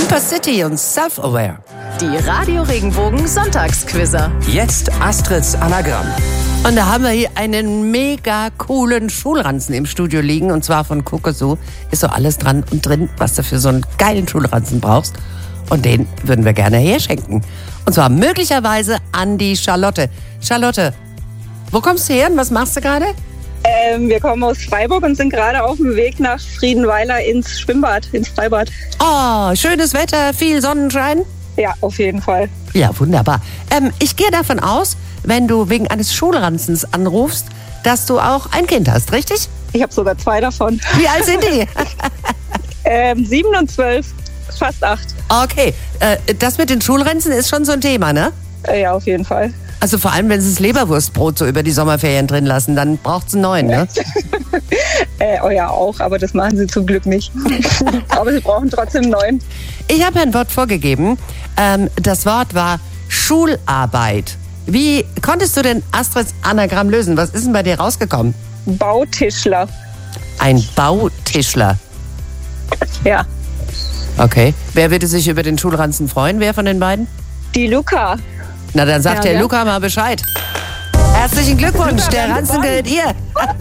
Super City und Self-Aware. Die Radio Regenbogen Sonntagsquizzer. Jetzt Astrids Anagramm. Und da haben wir hier einen mega coolen Schulranzen im Studio liegen. Und zwar von Kokosu. Ist so alles dran und drin, was du für so einen geilen Schulranzen brauchst. Und den würden wir gerne herschenken. Und zwar möglicherweise an die Charlotte. Charlotte, wo kommst du her und was machst du gerade? Wir kommen aus Freiburg und sind gerade auf dem Weg nach Friedenweiler ins Schwimmbad, ins Freibad. Oh, schönes Wetter, viel Sonnenschein. Ja, auf jeden Fall. Ja, wunderbar. Ich gehe davon aus, wenn du wegen eines Schulranzens anrufst, dass du auch ein Kind hast, richtig? Ich habe sogar 2 davon. Wie alt sind die? 7 und 12, fast 8. Okay, das mit den Schulranzen ist schon so ein Thema, ne? Ja, auf jeden Fall. Also vor allem, wenn sie das Leberwurstbrot so über die Sommerferien drin lassen, dann braucht es einen neuen, ne? Oh ja, auch, aber das machen sie zum Glück nicht. Aber sie brauchen trotzdem einen neuen. Ich habe ein Wort vorgegeben. Das Wort war Schularbeit. Wie konntest du denn Astrids Anagramm lösen? Was ist denn bei dir rausgekommen? Bautischler. Ein Bautischler. Ja. Okay. Wer würde sich über den Schulranzen freuen? Wer von den beiden? Die Luca. Na, dann sagt der Ja. Luca mal Bescheid. Herzlichen Glückwunsch, der Ranzen gehört ihr.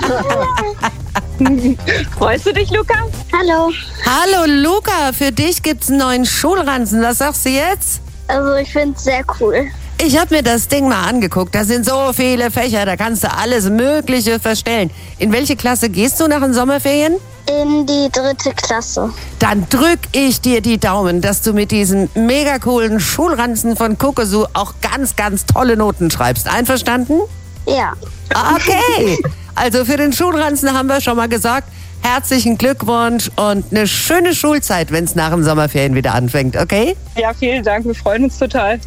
Freust du dich, Luca? Hallo. Hallo Luca, für dich gibt's einen neuen Schulranzen. Was sagst du jetzt? Also ich finde es sehr cool. Ich habe mir das Ding mal angeguckt. Da sind so viele Fächer, da kannst du alles Mögliche verstellen. In welche Klasse gehst du nach den Sommerferien? In die 3. Klasse. Dann drück ich dir die Daumen, dass du mit diesem mega coolen Schulranzen von Kokosu auch ganz, ganz tolle Noten schreibst. Einverstanden? Ja. Okay. Also für den Schulranzen haben wir schon mal gesagt, herzlichen Glückwunsch und eine schöne Schulzeit, wenn es nach den Sommerferien wieder anfängt, okay? Ja, vielen Dank, wir freuen uns total.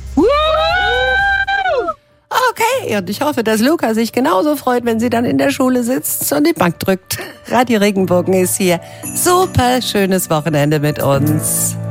Okay, und ich hoffe, dass Luca sich genauso freut, wenn sie dann in der Schule sitzt und die Bank drückt. Radio Regenbogen ist hier. Super schönes Wochenende mit uns.